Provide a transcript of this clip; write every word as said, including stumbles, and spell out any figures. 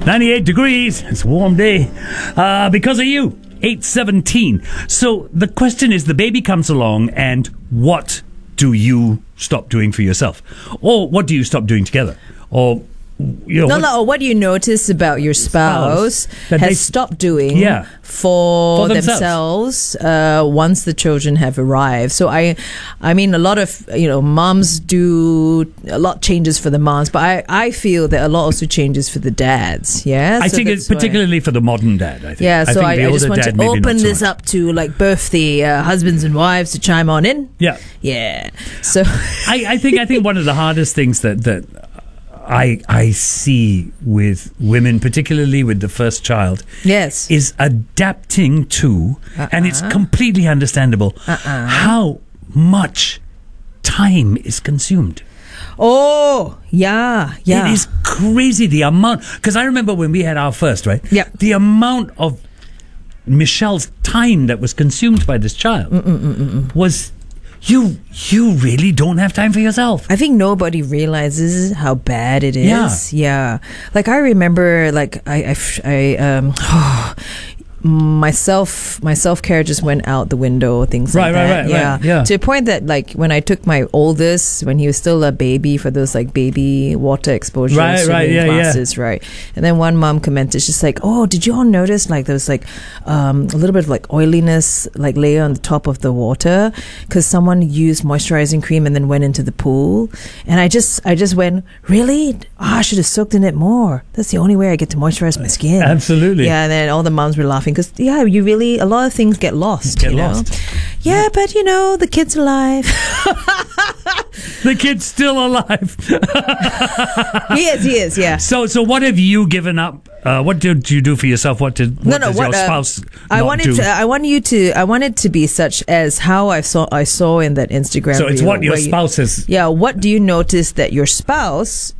ninety-eight degrees. It's a warm day. Uh, because of you. eight seventeen. So the question is, the baby comes along, and what do you stop doing for yourself? Or what do you stop doing together? Or, you know, no, what, no, or what do you notice about your spouse, spouse that has they- stopped doing Yeah. for, For themselves, themselves. uh, once the children have arrived? So I, I mean, a lot of, you know, moms do, a lot changes for the moms, but I, I feel that a lot also changes for the dads. Yeah, I So think it's that's why- particularly for the modern dad, I think. Yeah, so think I, the I just older want dad, to maybe not open so this much. up to like both the uh, husbands and wives to chime on in. Yeah. Yeah. So I, I think I think one of the hardest things that that I I see with women, particularly with the first child, yes, is adapting to, Uh-uh. and it's completely understandable, Uh-uh. how much time is consumed. oh yeah, yeah. It is crazy the amount, because I remember when we had our first, right? Yeah. The amount of Michelle's time that was consumed by this child Mm-mm-mm-mm. was, you you really don't have time for yourself. I think nobody realizes how bad it is. Yeah. Yeah. Like I remember, like I, I, I um, my self, my self care just went out the window. Things Right, like right, that. right, yeah. right, yeah. To a point that, like, when I took my oldest, when he was still a baby, for those like baby water exposure Right, swimming right, yeah, yeah. classes, right? And then one mom commented, she's like, "Oh, did you all notice like there was like um, a little bit of like oiliness like layer on the top of the water because someone used moisturizing cream and then went into the pool?" And I just, I just went, "Really? Oh, I should have soaked in it more. That's the only way I get to moisturize my skin." Absolutely. Yeah, and then all the moms were laughing because, yeah, you really, a lot of things get lost. Get you know? lost. Yeah, but you know, the kid's alive. The kid's still alive. He is, he is, yeah. So, so what have you given up? Uh, what did you do for yourself? What did what No, no, does what, your uh, spouse I not wanted do? to, I want you to, I want it to be such as how I saw, I saw in that Instagram So it's reel what your where you- spouse has. Yeah, what do you notice that your spouse